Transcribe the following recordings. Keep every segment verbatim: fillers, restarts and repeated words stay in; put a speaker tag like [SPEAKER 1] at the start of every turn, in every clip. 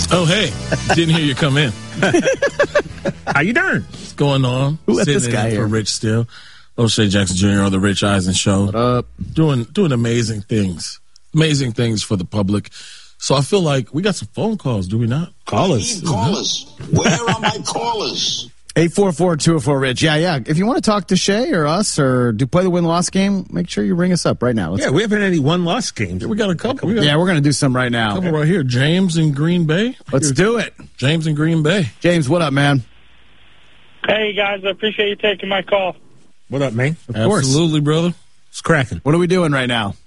[SPEAKER 1] Oh, hey. Didn't hear you come in.
[SPEAKER 2] How you doing?
[SPEAKER 1] What's going on?
[SPEAKER 3] Who let
[SPEAKER 1] Sitting
[SPEAKER 3] this guy
[SPEAKER 1] in
[SPEAKER 3] here?
[SPEAKER 1] for Rich Steele. O'Shea Jackson Junior on the Rich Eisen Show.
[SPEAKER 3] What up?
[SPEAKER 1] Doing, doing amazing things. Amazing things for the public. So I feel like we got some phone calls, do we not?
[SPEAKER 2] Call us.
[SPEAKER 4] Callers. Where are my callers?
[SPEAKER 3] eight four four, two oh four, Rich. Yeah, yeah. If you want to talk to Shay or us or do play the win-loss game, make sure you ring us up right now. Let's
[SPEAKER 2] Yeah, we haven't had any one-loss games.
[SPEAKER 1] We got a couple. We got
[SPEAKER 3] yeah, we're going to do some right
[SPEAKER 1] a
[SPEAKER 3] now.
[SPEAKER 1] couple right here. James in Green Bay.
[SPEAKER 3] Let's do it.
[SPEAKER 1] James in Green Bay.
[SPEAKER 3] James, what up, man?
[SPEAKER 5] Hey, guys, I appreciate you taking my call.
[SPEAKER 2] What up, man?
[SPEAKER 3] Of course.
[SPEAKER 1] Absolutely, brother.
[SPEAKER 2] It's cracking.
[SPEAKER 3] What are we doing right now?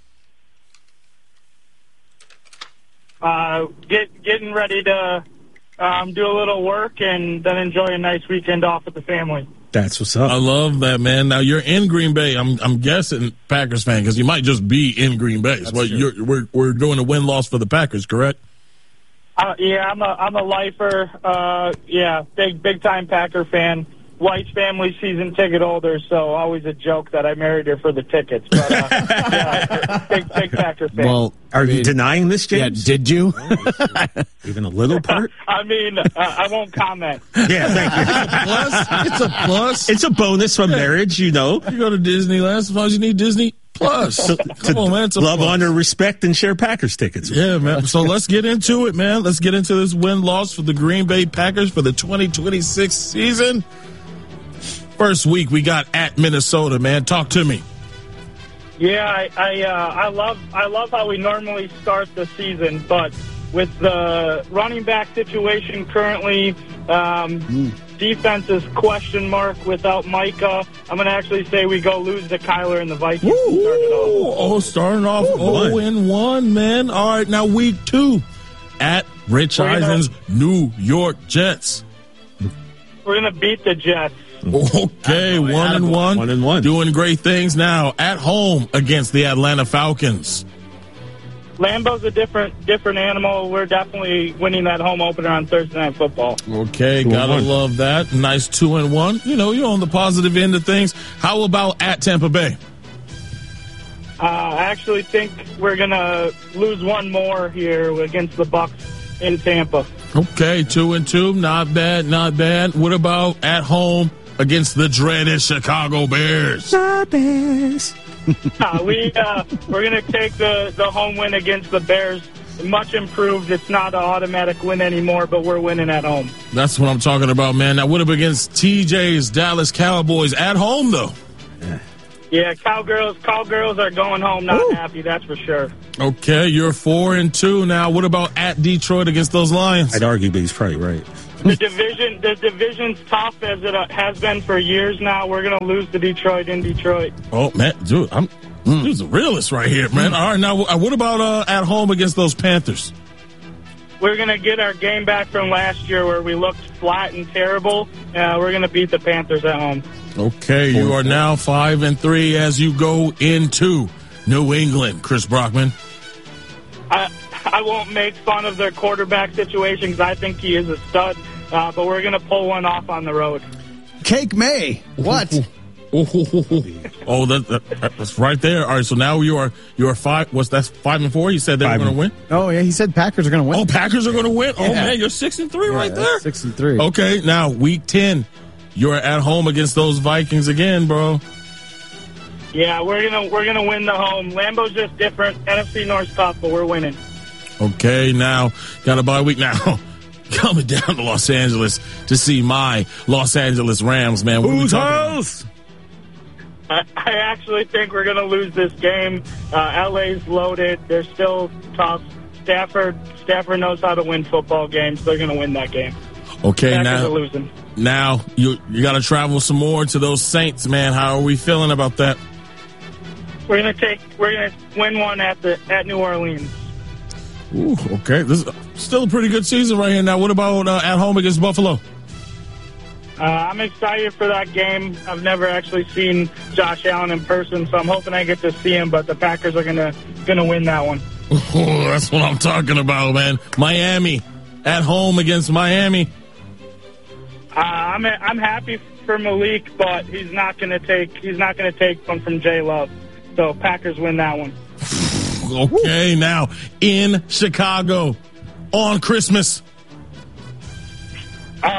[SPEAKER 5] Uh, get, getting ready to um, do a little work and then enjoy a nice weekend off with the family.
[SPEAKER 2] That's what's
[SPEAKER 1] I
[SPEAKER 2] up.
[SPEAKER 1] love that, man. Now you're in Green Bay. I'm I'm guessing Packers fan because you might just be in Green Bay. So you're, we're we're doing a win loss for the Packers, correct?
[SPEAKER 5] Uh, yeah, I'm a I'm a lifer. Uh, yeah, big big time Packer fan. Wife's family season ticket holder, so always a joke that I married her for the tickets. But uh, yeah, big big Packer fan.
[SPEAKER 3] Well,
[SPEAKER 2] Are
[SPEAKER 3] I
[SPEAKER 2] you
[SPEAKER 3] mean,
[SPEAKER 2] denying this,
[SPEAKER 3] yeah,
[SPEAKER 2] James?
[SPEAKER 3] did you?
[SPEAKER 2] Even a little part?
[SPEAKER 5] I mean, uh, I won't comment.
[SPEAKER 2] Yeah, thank you.
[SPEAKER 1] Plus, it's a plus.
[SPEAKER 2] It's a bonus from marriage, you know.
[SPEAKER 1] You go to Disneyland. Sometimes you need Disney Plus. Come on, man. It's a
[SPEAKER 2] Love,
[SPEAKER 1] plus.
[SPEAKER 2] honor, respect, and share Packers tickets.
[SPEAKER 1] Yeah, man. So let's get into it, man. Let's get into this win-loss for the Green Bay Packers for the twenty twenty-six season. First week, we got at Minnesota, man. Talk to me.
[SPEAKER 5] Yeah, I I, uh, I love I love how we normally start the season, but with the running back situation currently, um,
[SPEAKER 3] Mm.
[SPEAKER 5] defense is question mark without Micah. I'm going to actually say we go lose to Kyler and the Vikings. to start it off.
[SPEAKER 1] Oh, starting off oh and one, man. All right, now week two at Rich
[SPEAKER 5] We're gonna-
[SPEAKER 1] Eisen's New York Jets.
[SPEAKER 5] We're going to beat the Jets.
[SPEAKER 1] Okay,
[SPEAKER 3] Attaboy,
[SPEAKER 1] one and
[SPEAKER 3] attaboy.
[SPEAKER 1] one.
[SPEAKER 2] One and one.
[SPEAKER 1] Doing great things now at home against the Atlanta Falcons.
[SPEAKER 5] Lambeau's a different different animal. We're definitely winning that home opener on Thursday Night Football.
[SPEAKER 1] Okay,
[SPEAKER 2] Two and
[SPEAKER 1] gotta
[SPEAKER 2] one.
[SPEAKER 1] love that. Nice two and one. You know, you're on the positive end of things. How about at Tampa Bay?
[SPEAKER 5] Uh, I actually think we're going to lose one more here against the Bucs in Tampa.
[SPEAKER 1] Okay, two and two. Not bad, not bad. What about at home against the dreaded Chicago Bears?
[SPEAKER 5] Uh, we uh, we're gonna take the, the home win against the Bears. Much improved. It's not an automatic win anymore, but we're winning at home.
[SPEAKER 1] That's what I'm talking about, man. Now, what up against T J's Dallas Cowboys at home, though?
[SPEAKER 5] Yeah, cowgirls cowgirls are going home not happy. That's for sure.
[SPEAKER 1] Okay, you're four and two now. What about at Detroit against those Lions?
[SPEAKER 2] I'd argue, but he's probably right.
[SPEAKER 5] The division the division's tough as it uh, has been for years now. We're gonna lose to Detroit in Detroit.
[SPEAKER 1] Oh, man, dude, I'm dude's a realist right here, man. All right, now uh, what about uh, at home against those Panthers?
[SPEAKER 5] We're gonna get our game back from last year where we looked flat and terrible. Uh, we're gonna beat the Panthers at home.
[SPEAKER 1] Okay, you are now five and three as you go into New England. Chris Brockman.
[SPEAKER 5] I I won't make fun of their quarterback situation because I think he is a stud. Uh, but we're gonna pull one off on the road.
[SPEAKER 3] Cake May. What?
[SPEAKER 1] Oh, that, that, that's right there. All right, so now you are you are five. What's that's five and four? You said they were
[SPEAKER 2] Five
[SPEAKER 1] going to
[SPEAKER 2] and-
[SPEAKER 1] win.
[SPEAKER 3] Oh, yeah, he said Packers are going to win.
[SPEAKER 1] Oh, Packers are going to win. Oh
[SPEAKER 3] Yeah.
[SPEAKER 1] man, you're six and three
[SPEAKER 3] Yeah,
[SPEAKER 1] right
[SPEAKER 3] that's
[SPEAKER 1] there.
[SPEAKER 3] Six and three.
[SPEAKER 1] Okay, now week ten, you're at home against those Vikings again, bro.
[SPEAKER 5] Yeah, we're gonna we're gonna win the home. Lambeau's just different. N F C North's tough, but we're winning.
[SPEAKER 1] Okay, now got a bye week now. Coming down to Los Angeles to see my Los Angeles Rams, man. What are we
[SPEAKER 2] Whose
[SPEAKER 1] talking about?
[SPEAKER 2] house?
[SPEAKER 5] I, I actually think we're gonna lose this game. Uh, L A's loaded. They're still tough. Stafford Stafford knows how to win football games. They're gonna win that game.
[SPEAKER 1] Okay,
[SPEAKER 5] Packers
[SPEAKER 1] now
[SPEAKER 5] are losing.
[SPEAKER 1] now you you got to travel some more to those Saints, man. How are we feeling about that?
[SPEAKER 5] We're gonna take. We're gonna win one at the at New Orleans.
[SPEAKER 1] Ooh, okay, this is still a pretty good season right here. Now, what about uh, at home against Buffalo?
[SPEAKER 5] Uh, I'm excited for that game. I've never actually seen Josh Allen in person, so I'm hoping I get to see him. But the Packers are gonna gonna win that one.
[SPEAKER 1] Oh, that's what I'm talking about, man. Miami at home against Miami.
[SPEAKER 5] Uh, I'm I'm happy for Malik, but he's not gonna take he's not gonna take one from J Love. So Packers win that one.
[SPEAKER 1] Okay, now in Chicago on Christmas.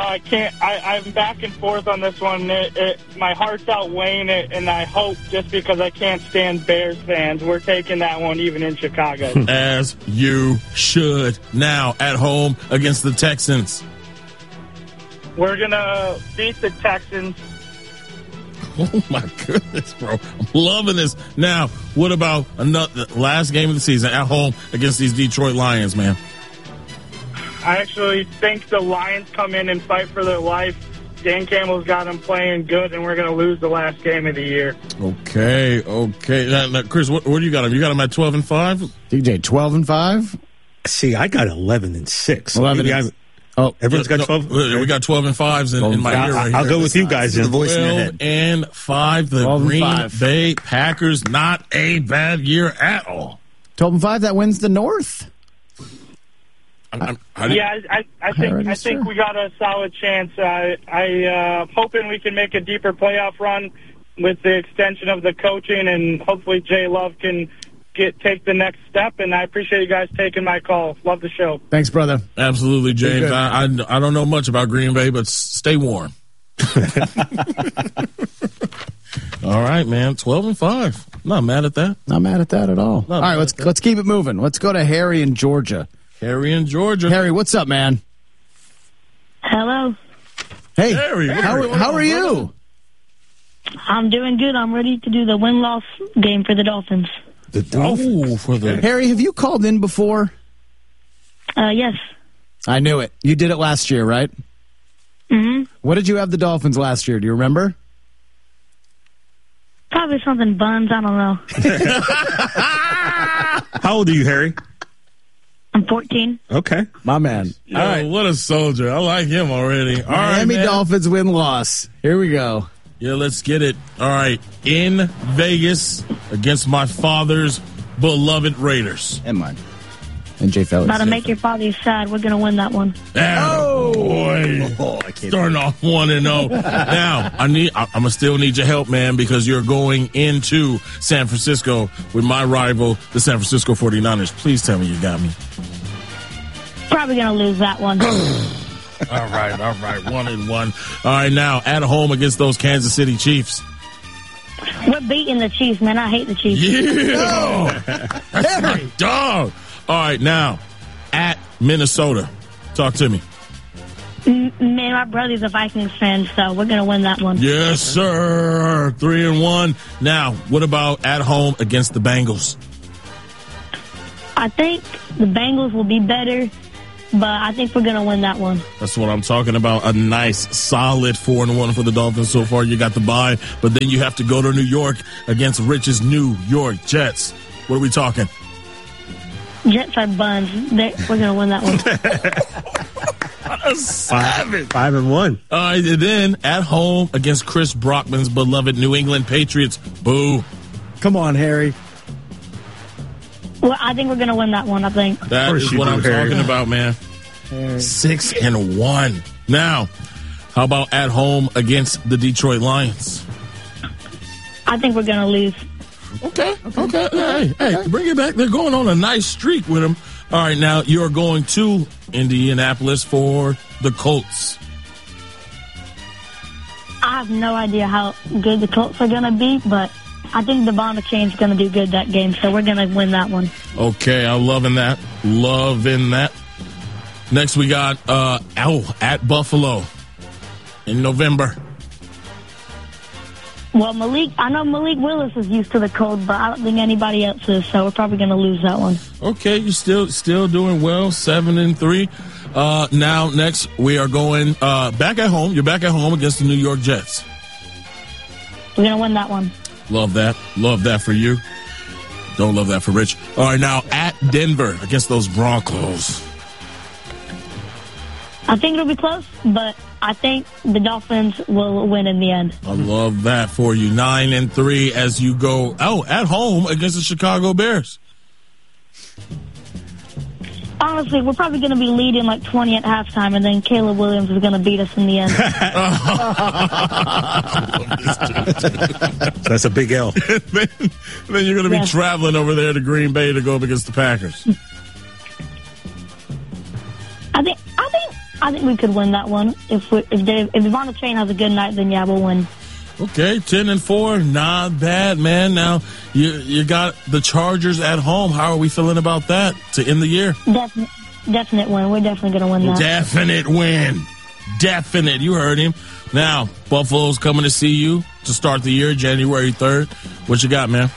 [SPEAKER 5] I can't. I, I'm back and forth on this one. It, it, my heart's outweighing it, and I hope just because I can't stand Bears fans, we're taking that one even in Chicago.
[SPEAKER 1] As you should. Now at home against the Texans.
[SPEAKER 5] We're gonna beat the Texans.
[SPEAKER 1] Oh my goodness, bro! I'm loving this. Now, what about another last game of the season at home against these Detroit Lions, man?
[SPEAKER 5] I actually think the Lions come in and fight for their life. Dan Campbell's got them playing good, and we're going to lose the last game of the year.
[SPEAKER 1] Okay, okay. Now, now, Chris, what, what do you got them? You got them at twelve and five?
[SPEAKER 3] D J, twelve and five?
[SPEAKER 2] See, I got eleven and six.
[SPEAKER 3] eleven
[SPEAKER 2] Maybe
[SPEAKER 3] and
[SPEAKER 2] I-
[SPEAKER 3] Oh,
[SPEAKER 2] Everyone's got
[SPEAKER 1] No,
[SPEAKER 2] twelve.
[SPEAKER 1] we got twelve and fives in, in my
[SPEAKER 2] I'll,
[SPEAKER 1] ear right
[SPEAKER 2] I'll
[SPEAKER 1] here.
[SPEAKER 2] go with you guys.
[SPEAKER 3] the
[SPEAKER 2] Then.
[SPEAKER 3] voice in your
[SPEAKER 1] twelve
[SPEAKER 3] head.
[SPEAKER 1] and five. The
[SPEAKER 3] twelve and
[SPEAKER 1] Green
[SPEAKER 3] five.
[SPEAKER 1] Bay Packers, not a bad year at all.
[SPEAKER 3] twelve and five, that wins the North.
[SPEAKER 1] I'm, I'm, I didn't-
[SPEAKER 5] Yeah, I, I, I think
[SPEAKER 3] Alrighty,
[SPEAKER 5] I think
[SPEAKER 3] sir.
[SPEAKER 5] we got a solid chance. I I uh, hoping we can make a deeper playoff run with the extension of the coaching, and hopefully Jay Love can get take the next step. And I appreciate you guys taking my call. Love the show.
[SPEAKER 3] Thanks, brother.
[SPEAKER 1] Absolutely, James.
[SPEAKER 3] good.
[SPEAKER 1] I, I I don't know much about Green Bay, but s- stay warm. All right, man. Twelve and five. Not mad at that.
[SPEAKER 3] Not mad at that at all.
[SPEAKER 1] Not
[SPEAKER 3] all
[SPEAKER 1] mad
[SPEAKER 3] right, let's
[SPEAKER 1] at that.
[SPEAKER 3] let's keep it moving. Let's go to Harry in Georgia.
[SPEAKER 1] Harry in Georgia.
[SPEAKER 3] Harry, what's up, man?
[SPEAKER 6] Hello.
[SPEAKER 3] Hey,
[SPEAKER 1] Harry, what
[SPEAKER 3] how,
[SPEAKER 1] are you
[SPEAKER 3] how
[SPEAKER 1] on,
[SPEAKER 3] are you?
[SPEAKER 6] I'm doing good. I'm ready to do the win-loss game for the Dolphins.
[SPEAKER 1] Oh, for the
[SPEAKER 3] Harry, have you called in before?
[SPEAKER 6] Uh, yes.
[SPEAKER 3] I knew it. You did it last year, right?
[SPEAKER 6] hmm
[SPEAKER 3] What did you have the Dolphins last year? Do you remember?
[SPEAKER 6] Probably something buns. I don't know.
[SPEAKER 2] How old are you, Harry?
[SPEAKER 6] I'm fourteen.
[SPEAKER 2] Okay.
[SPEAKER 3] My man.
[SPEAKER 1] Yo,
[SPEAKER 3] All right.
[SPEAKER 1] what a soldier. I like him already. All right,
[SPEAKER 3] Miami
[SPEAKER 1] man.
[SPEAKER 3] Dolphins win loss. Here we go.
[SPEAKER 1] Yeah, let's get it. All right. In Vegas against my father's beloved Raiders.
[SPEAKER 3] And mine. And Jay Felix.
[SPEAKER 6] About to make your father sad. We're going to win that one.
[SPEAKER 1] Oh, boy.
[SPEAKER 3] Oh, I can't.
[SPEAKER 1] Starting off one and zero. Now I need. I, I'm gonna still need your help, man, because you're going into San Francisco with my rival, the San Francisco forty-niners. Please tell me you got me.
[SPEAKER 6] Probably going to lose that one.
[SPEAKER 1] All right, all right, one and one. All right, now at home against those Kansas City Chiefs.
[SPEAKER 6] We're beating the Chiefs, man. I hate the Chiefs.
[SPEAKER 1] Yeah, that's my dog. All right, now at Minnesota. Talk to me.
[SPEAKER 6] M- Man, my brother's a Vikings fan, so we're going to win that one.
[SPEAKER 1] Yes, sir. Three and one. Now, what about at home against the Bengals?
[SPEAKER 6] I think the Bengals will be better, but I think we're going to win that one.
[SPEAKER 1] That's what I'm talking about. A nice, solid four and one for the Dolphins so far. You got the bye, but then you have to go to New York against Rich's New York Jets. What are we talking?
[SPEAKER 6] Jets are buns. They're, we're going to win that one.
[SPEAKER 2] Five, five and one.
[SPEAKER 1] All right, and then at home against Chris Brockman's beloved New England Patriots. Boo.
[SPEAKER 3] Come on, Harry.
[SPEAKER 6] Well, I think we're going to win that one, I think.
[SPEAKER 1] That
[SPEAKER 2] course
[SPEAKER 1] is
[SPEAKER 2] you
[SPEAKER 1] what
[SPEAKER 2] do,
[SPEAKER 1] I'm
[SPEAKER 2] Harry.
[SPEAKER 1] talking about, man. Six and one. Now, how about at home against the Detroit Lions?
[SPEAKER 6] I think we're going to lose.
[SPEAKER 1] Okay, okay. Hey, hey, bring it back. They're going on a nice streak with them. All right, now you're going to Indianapolis for the Colts.
[SPEAKER 6] I have no idea how good the Colts are going to be, but I think the Bomber Chain's going to do good that game, so we're going to win that one.
[SPEAKER 1] Okay, I'm loving that. Loving that. Next, we got uh, oh, at Buffalo in November.
[SPEAKER 6] Well, Malik, I know Malik Willis is used to the cold, but I don't think anybody else is, so we're probably going to lose that one.
[SPEAKER 1] Okay, you're still still doing well, seven and three. Uh, now, next we are going uh, back at home. You're back at home against the New York Jets.
[SPEAKER 6] We're going to win that one.
[SPEAKER 1] Love that. Love that for you. Don't love that for Rich. All right, now at Denver against those Broncos.
[SPEAKER 6] I think it'll be close, but I think the Dolphins will win in the end.
[SPEAKER 1] I love that for you. Nine and three as you go oh at home against the Chicago Bears.
[SPEAKER 6] Honestly, we're probably going to be leading like twenty at halftime, and then Caleb Williams is going to beat us in the end.
[SPEAKER 2] That's a big L.
[SPEAKER 1] then, then you're going to be
[SPEAKER 6] Yeah.
[SPEAKER 1] traveling over there to Green Bay to go up against the Packers.
[SPEAKER 6] I think I think I think we could win that one. If we, if they, if Devon the Chain has a good night, then yeah, we'll win.
[SPEAKER 1] Okay, ten and four, not bad, man. Now you you got the Chargers at home. How are we feeling about that to end the year?
[SPEAKER 6] Definite, definite win. We're definitely going to win that.
[SPEAKER 1] Definite win. Definite. You heard him. Now, Buffalo's coming to see you to start the year, January third. What you got, man?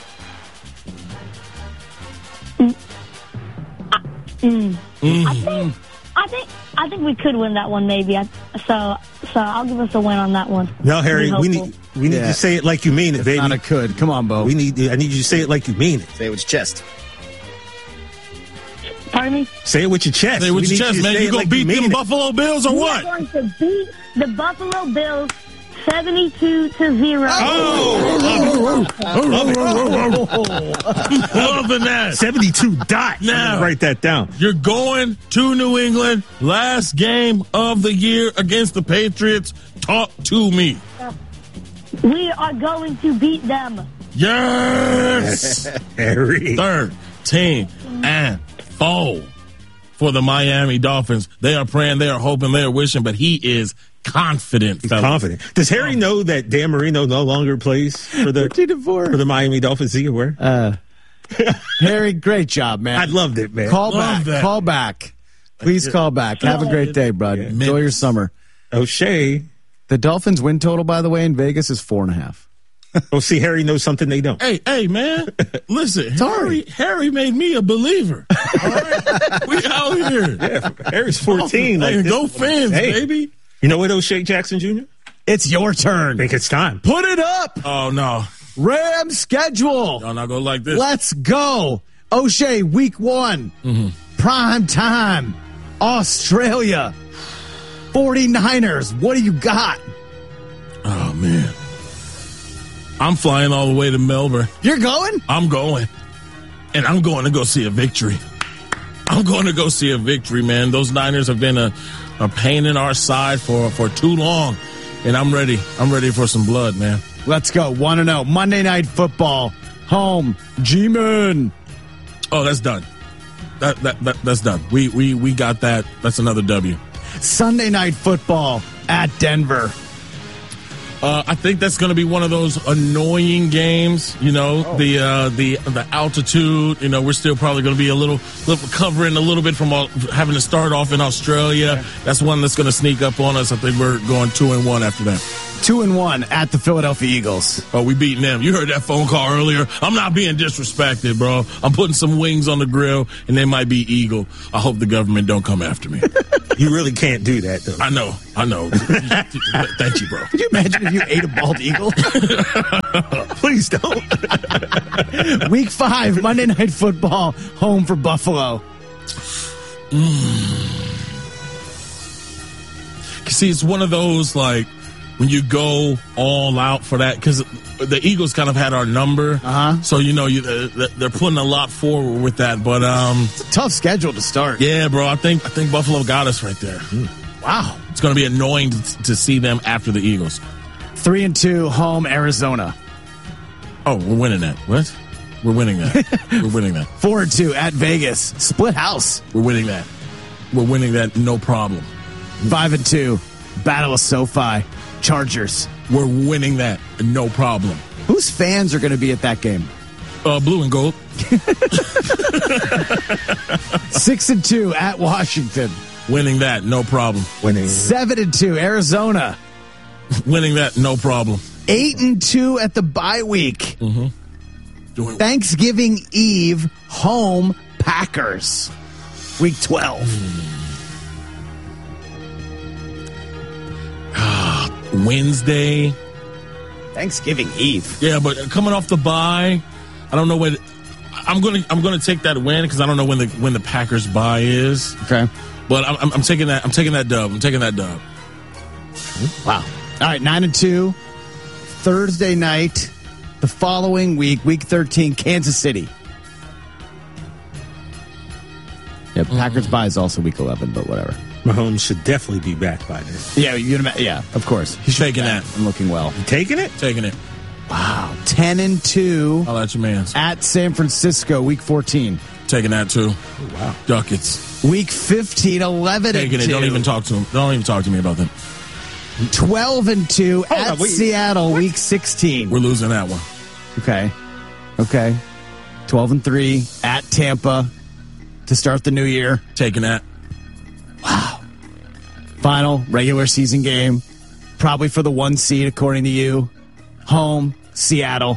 [SPEAKER 6] Mm. Mm. Mm-hmm. I think, I think, I think we could win that one, maybe. I, so, so I'll give us a win on that one.
[SPEAKER 2] No, Harry, we need we need
[SPEAKER 3] Yeah.
[SPEAKER 2] to say it like you mean it,
[SPEAKER 3] It's
[SPEAKER 2] baby.
[SPEAKER 3] not a could. Come on, Bo.
[SPEAKER 2] We need. I need you to say it like you mean it.
[SPEAKER 3] Say it with your chest.
[SPEAKER 6] Pardon me?
[SPEAKER 2] Say it with your chest.
[SPEAKER 1] Say it with
[SPEAKER 2] We
[SPEAKER 1] your
[SPEAKER 2] need
[SPEAKER 1] chest,
[SPEAKER 2] to
[SPEAKER 1] man.
[SPEAKER 2] say
[SPEAKER 1] You
[SPEAKER 2] it
[SPEAKER 1] gonna
[SPEAKER 2] like
[SPEAKER 1] beat
[SPEAKER 2] mean
[SPEAKER 1] them
[SPEAKER 2] it.
[SPEAKER 1] Buffalo Bills or
[SPEAKER 6] We're
[SPEAKER 1] what?
[SPEAKER 6] going to beat the Buffalo Bills seventy-two to zero.
[SPEAKER 1] Oh, loving that.
[SPEAKER 2] seventy-two dot.
[SPEAKER 1] Now.
[SPEAKER 2] Write that down.
[SPEAKER 1] You're going to New England, last game of the year against the Patriots. Talk to me.
[SPEAKER 6] We are going to beat them.
[SPEAKER 1] Yes.
[SPEAKER 2] Harry.
[SPEAKER 1] thirteen and four for the Miami Dolphins. They are praying, they are hoping, they are wishing, but he is confident.
[SPEAKER 2] He's
[SPEAKER 1] fellas.
[SPEAKER 2] confident. Does Harry know that Dan Marino no longer plays for the for the Miami Dolphins? Is he aware?
[SPEAKER 3] Uh, Harry, great job, man.
[SPEAKER 2] I loved it, man.
[SPEAKER 3] Call
[SPEAKER 1] Love
[SPEAKER 3] back.
[SPEAKER 1] that.
[SPEAKER 3] Call back. Please call back. Have a great day, bud.
[SPEAKER 2] Yeah.
[SPEAKER 3] Enjoy your summer.
[SPEAKER 2] O'Shea.
[SPEAKER 3] The Dolphins' win total, by the way, in Vegas is four and a half.
[SPEAKER 2] Oh, see, Harry knows something they don't.
[SPEAKER 1] Hey, hey, man. Listen,
[SPEAKER 3] Sorry.
[SPEAKER 1] Harry, Harry made me a believer. All right? We out here.
[SPEAKER 2] Yeah, Harry's fourteen.
[SPEAKER 1] Hey,
[SPEAKER 2] like
[SPEAKER 1] go
[SPEAKER 2] this.
[SPEAKER 1] Fins,
[SPEAKER 2] Hey.
[SPEAKER 1] baby.
[SPEAKER 2] You know what, O'Shea Jackson Junior?
[SPEAKER 3] It's your turn.
[SPEAKER 2] I think it's time.
[SPEAKER 3] Put it up.
[SPEAKER 1] Oh, no.
[SPEAKER 3] Ram schedule.
[SPEAKER 1] Y'all not go like this.
[SPEAKER 3] Let's go. O'Shea, week one.
[SPEAKER 1] Mm-hmm.
[SPEAKER 3] Prime time. Australia. forty-niners. What do you got?
[SPEAKER 1] Oh, man. I'm flying all the way to Melbourne.
[SPEAKER 3] You're going?
[SPEAKER 1] I'm going. And I'm going to go see a victory. I'm going to go see a victory, man. Those Niners have been a, a pain in our side for, for too long. And I'm ready. I'm ready for some blood, man.
[SPEAKER 3] Let's go. one and oh. Monday Night Football. Home. G-Man.
[SPEAKER 1] Oh, that's done. That, that, that That's done. We, we, we got that. That's another W.
[SPEAKER 3] Sunday Night Football at Denver.
[SPEAKER 1] Uh, I think that's going to be one of those annoying games. You know, oh. the uh, the the altitude. You know, we're still probably going to be a little, little recovering a little bit from all, having to start off in Australia. Yeah. That's one that's going to sneak up on us. I think we're going two and one after that.
[SPEAKER 3] Two and one at the Philadelphia Eagles.
[SPEAKER 1] Oh, we beating them. You heard that phone call earlier. I'm not being disrespected, bro. I'm putting some wings on the grill, and they might be Eagle. I hope the government don't come after me.
[SPEAKER 2] You really can't do that, though.
[SPEAKER 1] I know. I know. Thank you, bro.
[SPEAKER 3] Could you imagine if you ate a bald eagle?
[SPEAKER 2] Please don't.
[SPEAKER 3] Week five, Monday Night Football, home for Buffalo.
[SPEAKER 1] Mm. See, it's one of those, like, when you go all out for that, because the Eagles kind of had our number.
[SPEAKER 3] Uh-huh.
[SPEAKER 1] So, you know, you, uh, they're putting a lot forward with that. But, um,
[SPEAKER 3] it's a tough schedule to start.
[SPEAKER 1] Yeah, bro. I think I think Buffalo got us right there.
[SPEAKER 3] Mm. Wow.
[SPEAKER 1] It's going to be annoying to, to see them after the Eagles.
[SPEAKER 3] Three and two, home, Arizona.
[SPEAKER 1] Oh, we're winning that. What? We're winning that. We're winning that.
[SPEAKER 3] Four and two at Vegas. Split house.
[SPEAKER 1] We're winning that. We're winning that, no problem.
[SPEAKER 3] Five and two, Battle of SoFi. Chargers.
[SPEAKER 1] We're winning that, no problem.
[SPEAKER 3] Whose fans are going to be at that game?
[SPEAKER 1] Uh, blue and gold.
[SPEAKER 3] Six and two at Washington.
[SPEAKER 1] Winning that, no problem.
[SPEAKER 2] Winning.
[SPEAKER 3] Seven and two, Arizona.
[SPEAKER 1] Winning that, no problem.
[SPEAKER 3] Eight and two at the bye week.
[SPEAKER 1] Mm-hmm. Doing
[SPEAKER 3] Thanksgiving Eve, home, Packers. Week twelve.
[SPEAKER 1] Mm. Wednesday.
[SPEAKER 3] Thanksgiving Eve.
[SPEAKER 1] Yeah, but coming off the bye, I don't know when. I'm gonna I'm gonna take that win because I don't know when the when the Packers bye is.
[SPEAKER 3] Okay,
[SPEAKER 1] but I'm, I'm, I'm taking that I'm taking that dub. I'm taking that dub.
[SPEAKER 3] Wow. All right, nine and two. Thursday night, the following week, week thirteen, Kansas City. Yeah, Packers mm. bye is also week eleven, but whatever.
[SPEAKER 2] Mahomes should definitely be back by then.
[SPEAKER 3] Yeah, you'd ima- yeah, of course.
[SPEAKER 1] He's taking that
[SPEAKER 3] and looking well.
[SPEAKER 2] You taking it?
[SPEAKER 1] Taking it.
[SPEAKER 3] Wow, ten and two.
[SPEAKER 1] I'll let your man
[SPEAKER 3] at San Francisco, week fourteen.
[SPEAKER 1] taking that too.
[SPEAKER 2] Oh, wow.
[SPEAKER 1] Ducats.
[SPEAKER 3] Week fifteen, eleven
[SPEAKER 1] Taking
[SPEAKER 3] and
[SPEAKER 1] it.
[SPEAKER 3] two.
[SPEAKER 1] Don't even talk to him. Don't even talk to me about that.
[SPEAKER 3] twelve and two
[SPEAKER 2] Hold
[SPEAKER 3] at
[SPEAKER 2] on, wait.
[SPEAKER 3] Seattle,
[SPEAKER 2] What?
[SPEAKER 3] week sixteen.
[SPEAKER 1] We're losing that one.
[SPEAKER 3] Okay. Okay. twelve and three at Tampa to start the new year.
[SPEAKER 1] Taking that.
[SPEAKER 3] Final regular season game. Probably for the one seed, according to you. Home, Seattle.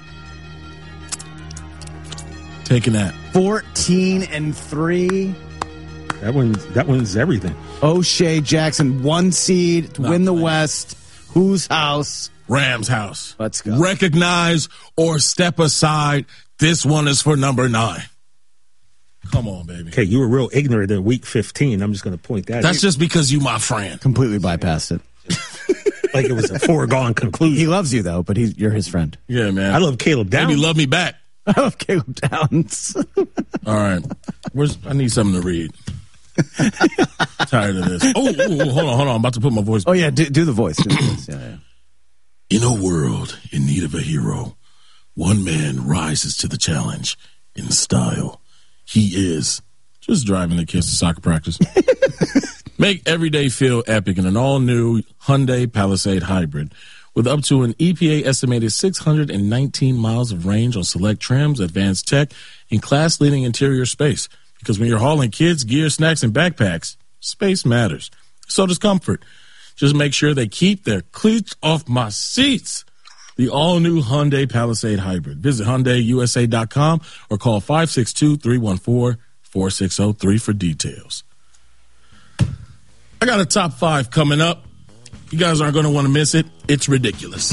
[SPEAKER 1] Taking that.
[SPEAKER 3] fourteen and three.
[SPEAKER 2] That one's that one's everything.
[SPEAKER 3] O'Shea Jackson, one seed to
[SPEAKER 1] Not
[SPEAKER 3] win the
[SPEAKER 1] playing.
[SPEAKER 3] West. Whose house?
[SPEAKER 1] Rams house.
[SPEAKER 3] Let's go.
[SPEAKER 1] Recognize or step aside. This one is for number nine. Come on, baby.
[SPEAKER 2] Okay, you were real ignorant in week fifteen. I'm just going to point that
[SPEAKER 1] That's
[SPEAKER 2] out.
[SPEAKER 1] just because you my friend.
[SPEAKER 3] Completely bypassed it.
[SPEAKER 2] Like it was a foregone
[SPEAKER 3] He
[SPEAKER 2] conclusion.
[SPEAKER 3] loves you, though, but he's, you're his friend.
[SPEAKER 1] Yeah, man.
[SPEAKER 2] I love Caleb Downs.
[SPEAKER 1] Maybe love me back.
[SPEAKER 3] I love Caleb Downs.
[SPEAKER 1] All right. Where's I need something to read. Tired of this. Oh, oh, oh, hold on, hold on. I'm about to put my voice.
[SPEAKER 3] Oh, yeah, do, do the voice. Do the voice. Yeah, yeah.
[SPEAKER 1] In a world in need of a hero, one man rises to the challenge in style. He is just driving the kids to soccer practice. Make every day feel epic in an all-new Hyundai Palisade Hybrid with up to an E P A estimated six hundred nineteen miles of range on select trims, advanced tech, and class-leading interior space. Because when you're hauling kids, gear, snacks, and backpacks, space matters. So does comfort. Just make sure they keep their cleats off my seats. The all-new Hyundai Palisade Hybrid. Visit Hyundai U S A dot com or call five six two, three one four, four six zero three for details. I got a top five coming up. You guys aren't going to want to miss it. It's ridiculous.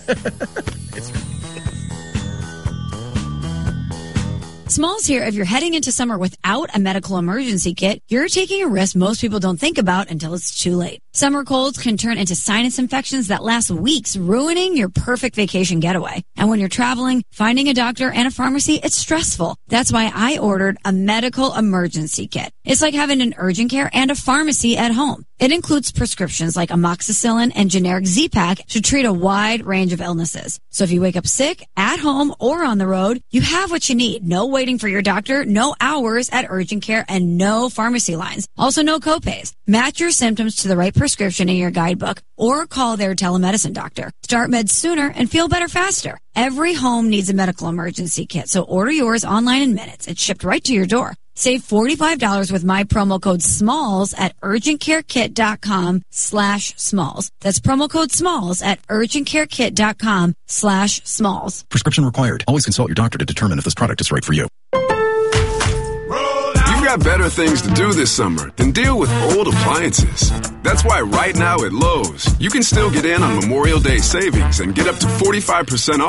[SPEAKER 7] Smalls here. If you're heading into summer without a medical emergency kit, you're taking a risk most people don't think about until it's too late. Summer colds can turn into sinus infections that last weeks, ruining your perfect vacation getaway. And when you're traveling, finding a doctor and a pharmacy, it's stressful. That's why I ordered a medical emergency kit. It's like having an urgent care and a pharmacy at home. It includes prescriptions like amoxicillin and generic Z-Pak to treat a wide range of illnesses. So if you wake up sick, at home, or on the road, you have what you need. No waiting for your doctor, no hours at urgent care, and no pharmacy lines. Also no copays. Match your symptoms to the right prescription in your guidebook or call their telemedicine doctor. Start meds sooner and feel better faster. Every home needs a medical emergency kit, so order yours online in minutes. It's shipped right to your door. Save forty-five dollars with my promo code SMALLS at urgentcarekit.com slash SMALLS. That's promo code SMALLS at urgentcarekit.com slash SMALLS.
[SPEAKER 8] Prescription required. Always consult your doctor to determine if this product is right for you.
[SPEAKER 9] You've got better things to do this summer than deal with old appliances. That's why right now at Lowe's, you can still get in on Memorial Day savings and get up to forty-five percent off